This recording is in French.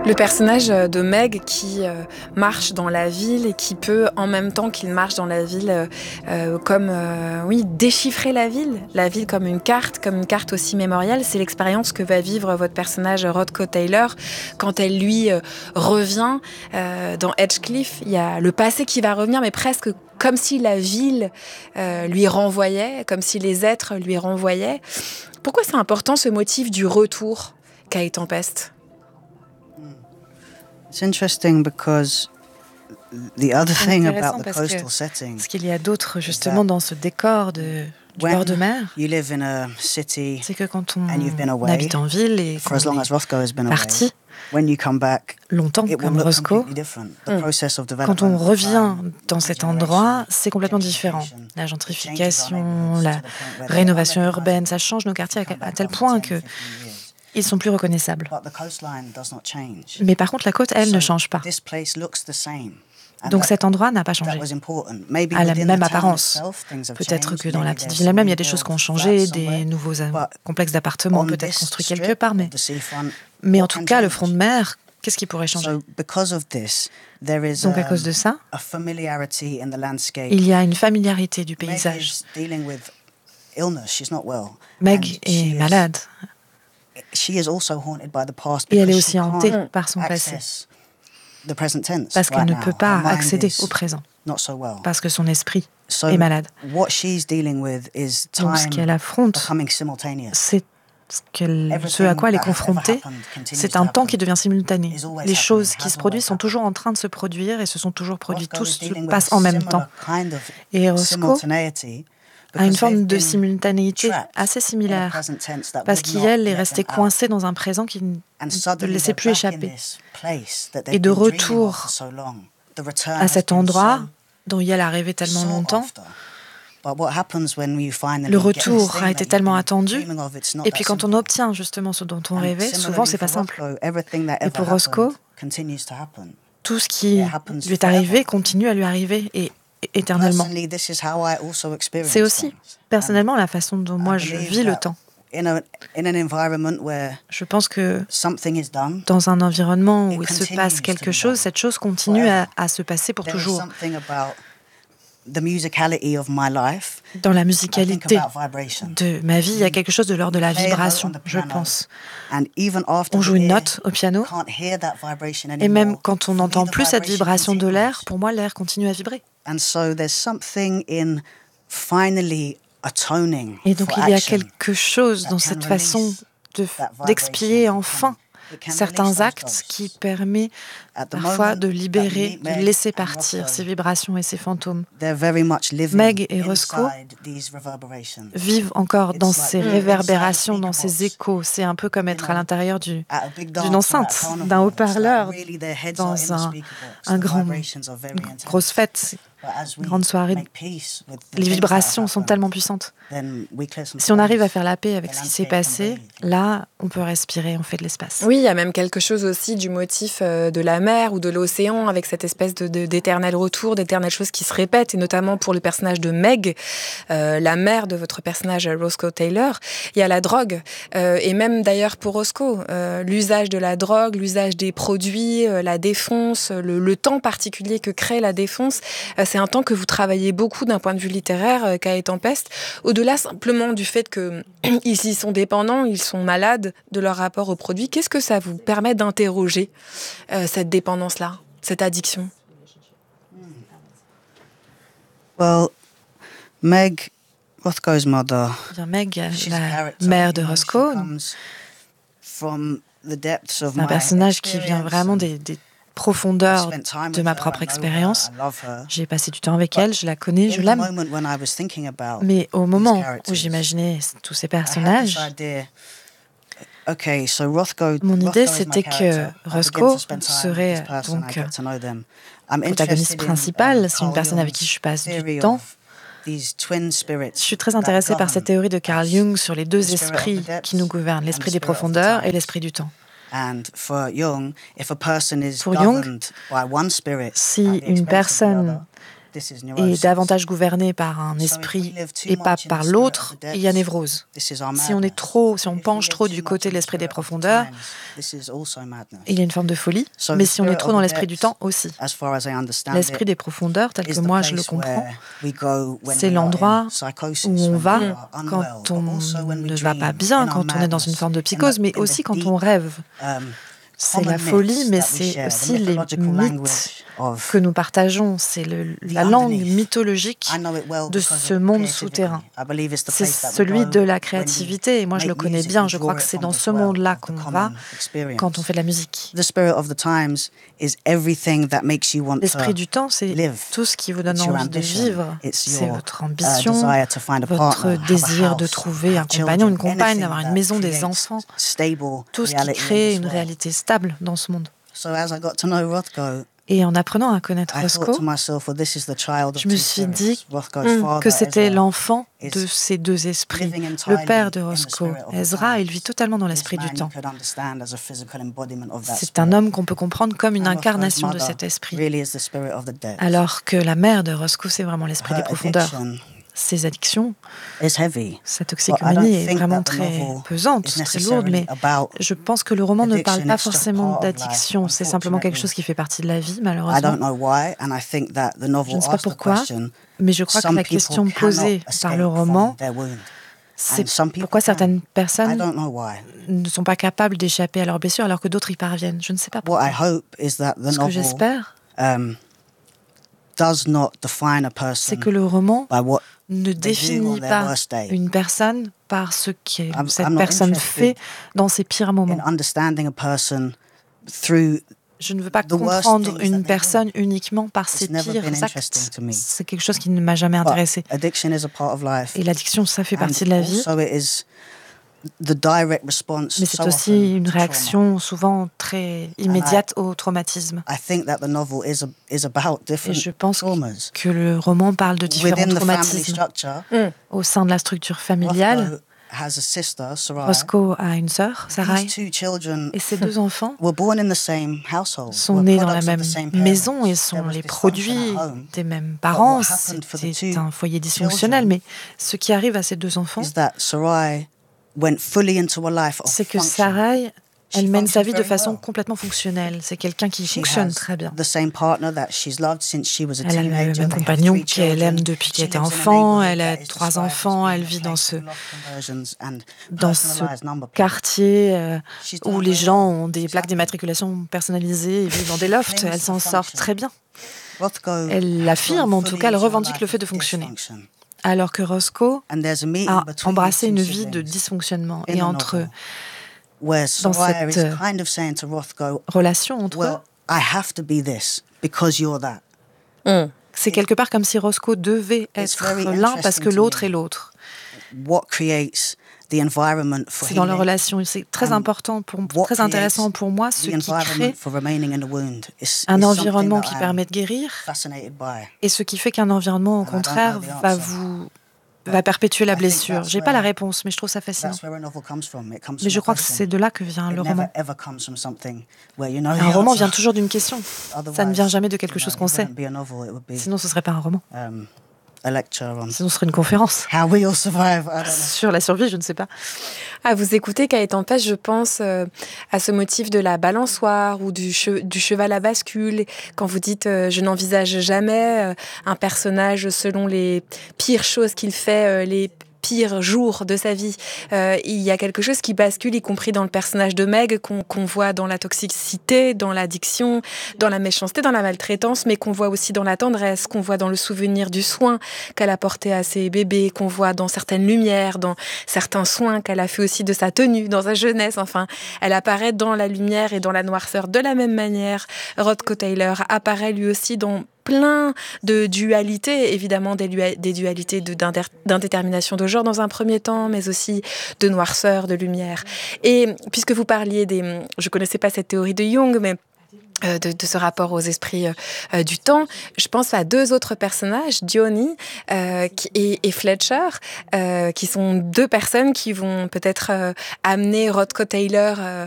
Le personnage de Meg qui marche dans la ville et qui peut, en même temps qu'il marche dans la ville, déchiffrer la ville comme une carte aussi mémorielle. C'est l'expérience que va vivre votre personnage Roscoe Taylor quand elle lui revient dans Edgecliff. Il y a le passé qui va revenir, mais presque comme si la ville lui renvoyait, comme si les êtres lui renvoyaient. Pourquoi c'est important ce motif du retour qu'a Tempest? It's interesting because the other thing about the coastal setting. Ce qu'il y a d'autre justement dans ce décor du bord de mer, c'est que quand on habite en ville et qu'on est parti longtemps comme Roscoe, quand on revient dans cet endroit, c'est complètement différent. La gentrification, la rénovation urbaine, ça change nos quartiers à tel point que ils sont plus reconnaissables. Mais par contre, la côte, elle, ne change pas. Donc cet endroit n'a pas changé, à la même apparence. Peut-être que dans la petite ville elle-même, il y a des choses qui ont changé, des nouveaux complexes d'appartements peut-être construits quelque part, mais en tout cas, le front de mer, qu'est-ce qui pourrait changer? Donc à cause de ça, il y a une familiarité du paysage. Meg est malade. Et elle est aussi hantée par son passé, parce qu'elle ne peut pas accéder au présent, parce que son esprit est malade. Donc ce qu'elle affronte, c'est ce à quoi elle est confrontée, c'est un temps qui devient simultané. Les choses qui se produisent sont toujours en train de se produire et se sont toujours produites, tout se passe en même temps. Et Roscoe a une forme de simultanéité assez similaire, parce qu'elle est restée coincée dans un présent qui ne le laissait plus échapper. Et de retour à cet endroit dont elle a rêvé tellement longtemps, le retour a été tellement attendu, et puis quand on obtient justement ce dont on rêvait, souvent c'est pas simple. Et pour Roscoe, tout ce qui lui est arrivé continue à lui arriver, et éternellement. C'est aussi, personnellement, la façon dont moi je vis le temps. Je pense que dans un environnement où il se passe quelque chose, cette chose continue à se passer pour toujours. Dans la musicalité de ma vie, il y a quelque chose de l'ordre de la vibration, je pense. On joue une note au piano, et même quand on n'entend plus cette vibration de l'air, pour moi, l'air continue à vibrer. Et donc, il y a quelque chose dans cette façon d'expier enfin certains actes qui permet parfois de libérer, de laisser partir ces vibrations et ces fantômes. Meg et Roscoe vivent encore dans ces réverbérations, dans ces échos. C'est un peu comme être à l'intérieur d'une enceinte, d'un haut-parleur, dans une grosse fête, une grande soirée. Les vibrations sont tellement puissantes. Si on arrive à faire la paix avec ce qui s'est passé, là, on peut respirer, on fait de l'espace. Oui, il y a même quelque chose aussi du motif de la mer ou de l'océan, avec cette espèce d'éternel retour, d'éternelles choses qui se répètent, et notamment pour le personnage de Meg, la mère de votre personnage Roscoe Taylor, il y a la drogue. Et même d'ailleurs pour Roscoe, l'usage de la drogue, l'usage des produits, la défonce, le temps particulier que crée la défonce, c'est un temps que vous travaillez beaucoup d'un point de vue littéraire, qu'a Tempest. Au-delà simplement du fait qu'ils y sont dépendants, ils sont malades de leur rapport aux produits, qu'est-ce que ça vous permet d'interroger cette dépendance-là, cette addiction? Well, Meg, Roscoe's mother, Meg, la mère de Roscoe, c'est un personnage qui vient vraiment des profondeur de ma propre expérience. J'ai passé du temps avec elle, je la connais, je l'aime. Mais au moment où j'imaginais tous ces personnages, mon idée c'était que Roscoe serait donc protagoniste principal, c'est une personne avec qui je passe du temps. Je suis très intéressée par cette théorie de Carl Jung sur les deux esprits qui nous gouvernent, l'esprit des profondeurs et l'esprit du temps. Pour Jung, si une personne est davantage gouverné par un esprit et pas par l'autre, il y a névrose. Si on penche trop du côté de l'esprit des profondeurs, il y a une forme de folie, mais si on est trop dans l'esprit du temps aussi. L'esprit des profondeurs, tel que moi je le comprends, c'est l'endroit où on va quand on ne va pas bien, quand on est dans une forme de psychose, mais aussi quand on rêve. C'est la folie, mais c'est aussi les mythes que nous partageons. C'est la langue mythologique de ce monde souterrain. C'est celui de la créativité, et moi je le connais bien. Je crois que c'est dans ce monde-là qu'on va quand on fait de la musique. L'esprit du temps, c'est tout ce qui vous donne envie de vivre. C'est votre ambition, votre désir de trouver un compagnon, une compagne, d'avoir une maison, des enfants. Tout ce qui crée une réalité stable dans ce monde. Et en apprenant à connaître Roscoe, je me suis dit que c'était l'enfant de ces deux esprits. Le père de Roscoe, Ezra, il vit totalement dans l'esprit du temps. C'est un homme qu'on peut comprendre comme une incarnation de cet esprit. Alors que la mère de Roscoe, c'est vraiment l'esprit des profondeurs. Ses addictions, sa toxicomanie est vraiment très pesante, très lourde, mais je pense que le roman ne parle pas forcément d'addiction, c'est simplement quelque chose qui fait partie de la vie, malheureusement. Je ne sais pas pourquoi, mais je crois que la question posée par le roman, c'est pourquoi certaines personnes ne sont pas capables d'échapper à leurs blessures alors que d'autres y parviennent. Je ne sais pas pourquoi. Ce que j'espère, c'est que le roman ne définit pas une personne par ce que cette personne fait dans ses pires moments. Je ne veux pas comprendre une personne uniquement par ses pires actes. C'est quelque chose qui ne m'a jamais intéressé. Et l'addiction, ça fait partie de la vie. Mais c'est aussi une réaction souvent très immédiate au traumatisme. Et je pense que le roman parle de différents traumatismes. Au sein de la structure familiale, Roscoe a une sœur, Sarai, et ses deux enfants sont nés dans la même maison et sont les produits des mêmes parents. C'est un foyer dysfonctionnel, mais ce qui arrive à ces deux enfants, c'est que Sarai, elle mène sa vie de façon complètement fonctionnelle. C'est quelqu'un qui fonctionne très bien. Elle a le même compagnon qu'elle aime depuis qu'elle était enfant. Elle a 3 enfants. Elle vit dans ce quartier où les gens ont des plaques d'immatriculation personnalisées et vivent dans des lofts. Elle s'en sort très bien. Elle l'affirme, en tout cas, elle revendique le fait de fonctionner. Alors que Roscoe a embrassé une vie de dysfonctionnement. Et dans cette relation entre eux, c'est quelque part comme si Roscoe devait être l'un parce que l'autre est l'autre. C'est dans leur relation, c'est très important, très intéressant pour moi, ce qui crée un environnement qui permet de guérir et ce qui fait qu'un environnement, au contraire, va perpétuer la blessure. J'ai pas la réponse, mais je trouve ça fascinant. Mais je crois que c'est de là que vient le roman. Un roman vient toujours d'une question. Ça ne vient jamais de quelque chose qu'on sait. Sinon, ce serait pas un roman. Sinon, ce serait une conférence sur la survie, je ne sais pas. À vous écouter, Gaëtan Pech, je pense à ce motif de la balançoire ou du cheval à bascule. Quand vous dites « je n'envisage jamais un personnage selon les pires choses qu'il fait, les pire jour de sa vie. Il y a quelque chose qui bascule, y compris dans le personnage de Meg, qu'on voit dans la toxicité, dans l'addiction, dans la méchanceté, dans la maltraitance, mais qu'on voit aussi dans la tendresse, qu'on voit dans le souvenir du soin qu'elle a porté à ses bébés, qu'on voit dans certaines lumières, dans certains soins qu'elle a fait aussi de sa tenue, dans sa jeunesse. Enfin, elle apparaît dans la lumière et dans la noirceur de la même manière. Roscoe Taylor apparaît lui aussi dans plein de dualités, évidemment des dualités d'indétermination de genre dans un premier temps, mais aussi de noirceur, de lumière. Et puisque vous parliez je connaissais pas cette théorie de Jung, mais de ce rapport aux esprits du temps, je pense à 2 autres personnages, Diony et Fletcher, qui sont 2 personnes qui vont peut-être amener Roscoe Taylor